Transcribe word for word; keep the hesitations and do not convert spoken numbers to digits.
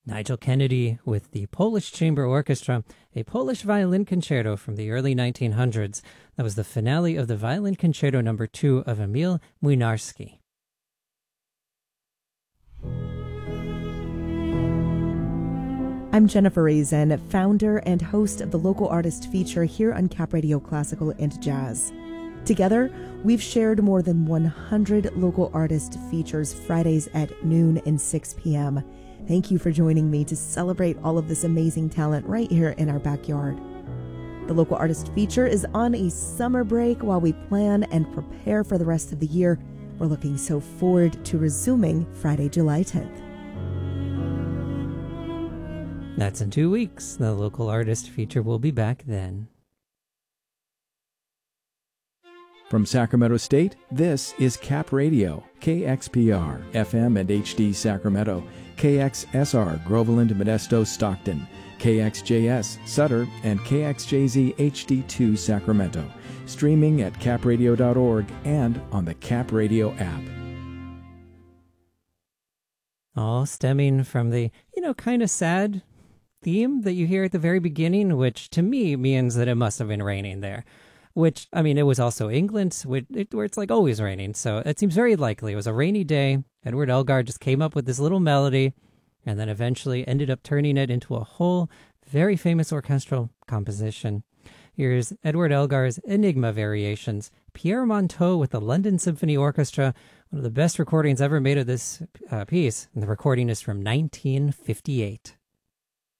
Nigel Kennedy with the Polish Chamber Orchestra, a Polish violin concerto from the early nineteen hundreds. That was the finale of the Violin Concerto number two of Emil Młynarski. I'm Jennifer Raisin, founder and host of the Local Artist Feature here on Cap Radio Classical and Jazz. Together, we've shared more than one hundred local artist features Fridays at noon and six p.m. Thank you for joining me to celebrate all of this amazing talent right here in our backyard. The Local Artist Feature is on a summer break while we plan and prepare for the rest of the year. We're looking so forward to resuming Friday, July tenth. That's in two weeks. The Local Artist Feature will be back then. From Sacramento State, this is Cap Radio, K X P R, F M and H D Sacramento, K X S R, Groveland, Modesto, Stockton, K X J S, Sutter, and K X J Z H D two Sacramento. Streaming at cap radio dot org and on the Cap Radio app. All stemming from the, you know, kind of sad theme that you hear at the very beginning, which to me means that it must have been raining there. Which, I mean, it was also England, where it's like always raining, so it seems very likely. It was a rainy day. Edward Elgar just came up with this little melody and then eventually ended up turning it into a whole very famous orchestral composition. Here's Edward Elgar's Enigma Variations, Pierre Monteau with the London Symphony Orchestra, one of the best recordings ever made of this uh, piece, and the recording is from nineteen fifty-eight.